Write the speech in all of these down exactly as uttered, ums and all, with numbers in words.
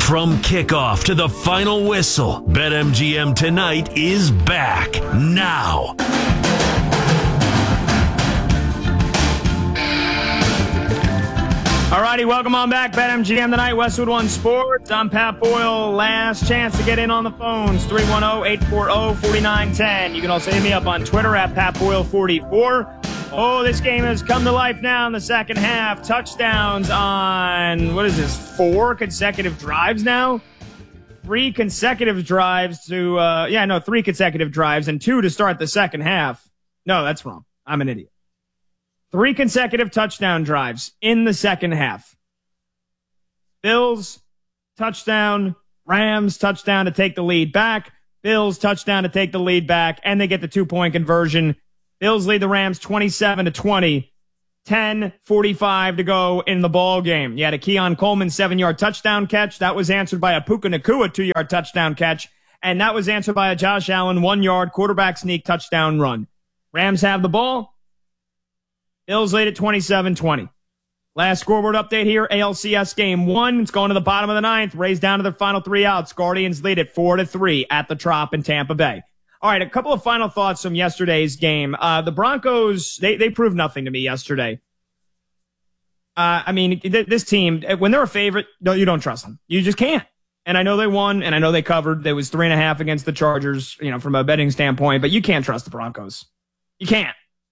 From kickoff to the final whistle, BetMGM Tonight is back now. Alrighty, welcome on back. BetMGM Tonight, Westwood One Sports. I'm Pat Boyle. Last chance to get in on the phones, three one zero, eight four zero, four nine one zero. You can also hit me up on Twitter at Pat Boyle forty-four. Oh, this game has come to life now in the second half. Touchdowns on, what is this, four consecutive drives now? Three consecutive drives to, uh, yeah, no, three consecutive drives and two to start the second half. No, that's wrong. I'm an idiot. Three consecutive touchdown drives in the second half. Bills, touchdown. Rams, touchdown to take the lead back. Bills, touchdown to take the lead back. And they get the two-point conversion. Bills lead the Rams twenty-seven to twenty. ten forty-five to go in the ball game. You had a Keon Coleman seven-yard touchdown catch. That was answered by a Puka Nacua two-yard touchdown catch. And that was answered by a Josh Allen one-yard quarterback sneak touchdown run. Rams have the ball. Bills lead at twenty-seven twenty. Last scoreboard update here, A L C S game one. It's going to the bottom of the ninth. Raised down to their final three outs. Guardians lead at four to three at the Trop in Tampa Bay. All right, a couple of final thoughts from yesterday's game. Uh, the Broncos, they, they proved nothing to me yesterday. Uh, I mean, th- this team, when they're a favorite, no, you don't trust them. You just can't. And I know they won, and I know they covered. There was three and a half against the Chargers, you know, from a betting standpoint, but you can't trust the Broncos. You can't.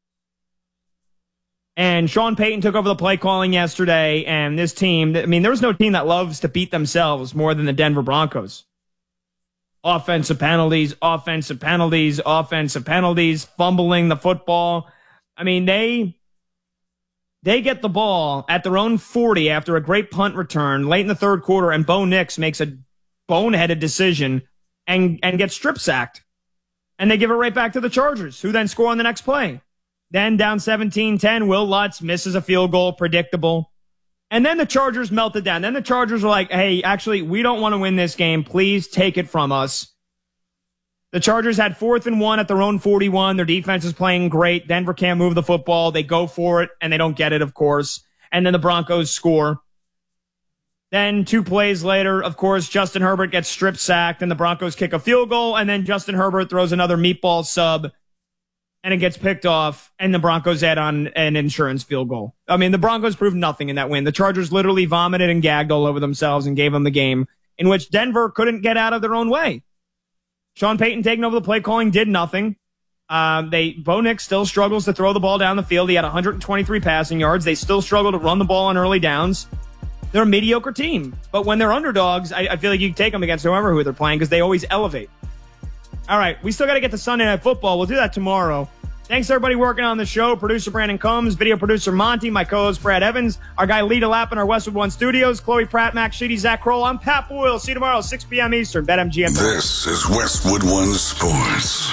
And Sean Payton took over the play calling yesterday, and this team, I mean, there was no team that loves to beat themselves more than the Denver Broncos. Offensive penalties, offensive penalties, offensive penalties, fumbling the football. I mean, they they get the ball at their own forty after a great punt return late in the third quarter, and Bo Nix makes a boneheaded decision and, and gets strip sacked. And they give it right back to the Chargers, who then score on the next play. Then down seventeen ten, Will Lutz misses a field goal, predictable. And then the Chargers melted down. Then the Chargers were like, hey, actually, we don't want to win this game. Please take it from us. The Chargers had fourth and one at their own forty-one. Their defense is playing great. Denver can't move the football. They go for it, and they don't get it, of course. And then the Broncos score. Then two plays later, of course, Justin Herbert gets strip sacked, and the Broncos kick a field goal, and then Justin Herbert throws another meatball sub, and it gets picked off, and the Broncos add on an insurance field goal. I mean, the Broncos proved nothing in that win. The Chargers literally vomited and gagged all over themselves and gave them the game in which Denver couldn't get out of their own way. Sean Payton taking over the play calling did nothing. Uh, they Bo Nix still struggles to throw the ball down the field. He had one hundred twenty-three passing yards. They still struggle to run the ball on early downs. They're a mediocre team. But when they're underdogs, I, I feel like you can take them against whoever who they're playing because they always elevate. All right, we still got to get to Sunday Night Football. We'll do that tomorrow. Thanks, everybody working on the show. Producer Brandon Combs, video producer Monty, my co-host Brad Evans, our guy Lee DeLapp in our Westwood One studios, Chloe Pratt, Max Sheedy, Zach Kroll. I'm Pat Boyle. See you tomorrow, six p.m. Eastern. BetMGM. This is Westwood One Sports.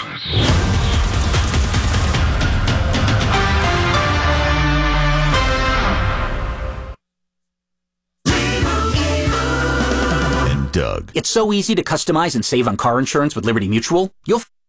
Doug. It's so easy to customize and save on car insurance with Liberty Mutual. You'll